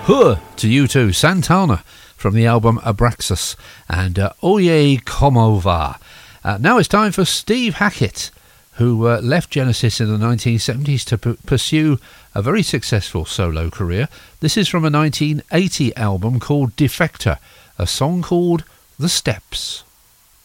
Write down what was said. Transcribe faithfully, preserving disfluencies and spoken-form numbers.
Huh to you too, Santana from the album Abraxas and uh, Oye Como Va. Uh, now it's time for Steve Hackett, who uh, left Genesis in the nineteen seventies to p- pursue a very successful solo career. This is from a nineteen eighty album called Defector, a song called The Steps.